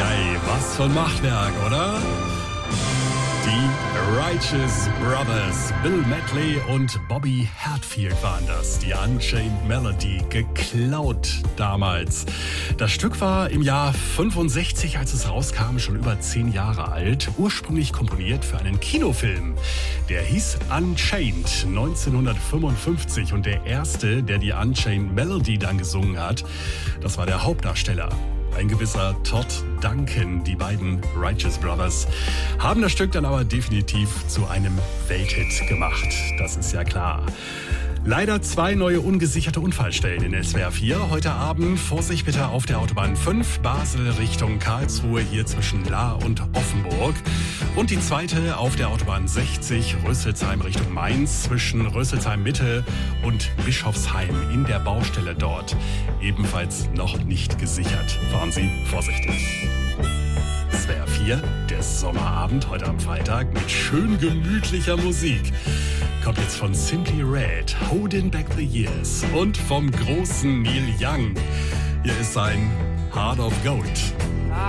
Eieiei, was für ein Machwerk, oder? Die Righteous Brothers, Bill Medley und Bobby Hatfield waren das. Die Unchained Melody, geklaut damals. Das Stück war im Jahr 65, als es rauskam, schon über 10 Jahre alt. Ursprünglich komponiert für einen Kinofilm. Der hieß Unchained 1955 und der erste, der die Unchained Melody dann gesungen hat, das war der Hauptdarsteller. Ein gewisser Todd Duncan. Die beiden Righteous Brothers haben das Stück dann aber definitiv zu einem Welthit gemacht. Das ist ja klar. Leider 2 neue ungesicherte Unfallstellen in SWR 4. Heute Abend Vorsicht bitte auf der Autobahn 5, Basel Richtung Karlsruhe, hier zwischen Lahr und Offenburg. Und die zweite auf der Autobahn 60, Rüsselsheim Richtung Mainz, zwischen Rüsselsheim Mitte und Bischofsheim in der Baustelle dort. Ebenfalls noch nicht gesichert. Fahren Sie vorsichtig. SWR 4, der Sommerabend heute am Freitag mit schön gemütlicher Musik. Kommt jetzt von Simply Red, Holding Back the Years und vom großen Neil Young. Hier ist sein Heart of Gold.